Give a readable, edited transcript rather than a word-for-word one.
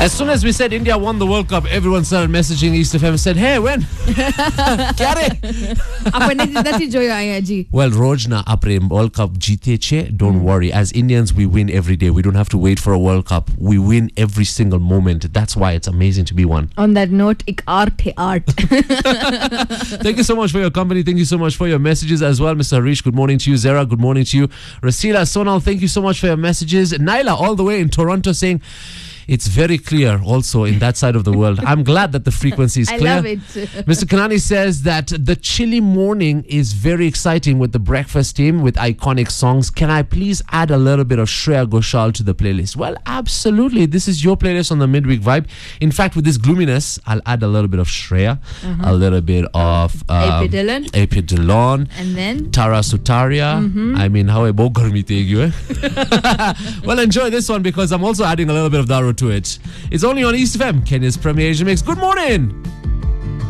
As soon as we said India won the World Cup, everyone started messaging East FM and said, hey, when? Well, Rojna, apre World Cup jeete che, don't worry. As Indians, we win every day. We don't have to wait for a World Cup. We win every single moment. That's why it's amazing to be one. On that note, ik art hai art. Thank you so much for your company. Thank you so much for your messages as well. Mr. Harish, good morning to you. Zara, good morning to you. Rasila, Sonal, thank you so much for your messages. Naila, all the way in Toronto, saying it's very clear also in that side of the world. I'm glad that the frequency is clear. I love it. Mr. Kanani says that the chilly morning is very exciting with the breakfast team with iconic songs. Can I please add a little bit of Shreya Ghoshal to the playlist? Well, absolutely. This is your playlist on the Midweek Vibe. In fact, with this gloominess, I'll add a little bit of Shreya, a little bit of AP Dillon, and then Tara Sutaria. I mean, how about garmi tegi, Well, enjoy this one because I'm also adding a little bit of Daru to it. It's only on East FM, Kenya's premier Asian mix. Good morning.